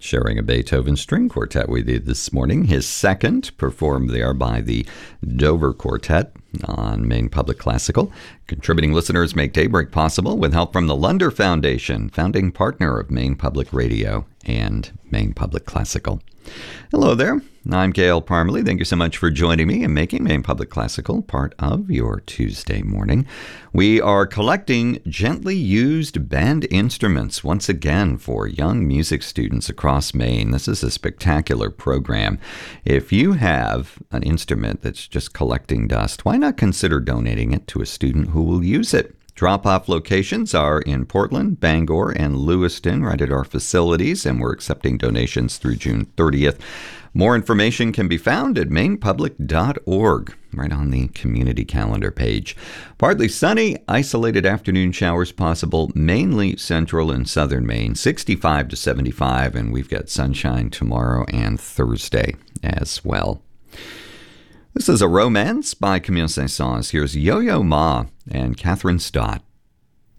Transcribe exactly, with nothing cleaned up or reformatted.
sharing a Beethoven string quartet with you this morning. His second, performed there by the Dover Quartet on Maine Public Classical. Contributing listeners make Daybreak possible with help from the Lunder Foundation, founding partner of Maine Public Radio and Maine Public Classical. Hello there. I'm Gail Parmalee. Thank you so much for joining me and making Maine Public Classical part of your Tuesday morning. We are collecting gently used band instruments once again for young music students across Maine. This is a spectacular program. If you have an instrument that's just collecting dust, why not consider donating it to a student who will use it? Drop-off locations are in Portland, Bangor, and Lewiston, right at our facilities, and we're accepting donations through June thirtieth. More information can be found at maine public dot org, right on the community calendar page. Partly sunny, isolated afternoon showers possible, mainly central and southern Maine, sixty-five to seventy-five, and we've got sunshine tomorrow and Thursday as well. This is A Romance by Camille Saint-Saëns. Here's Yo-Yo Ma and Catherine Stott.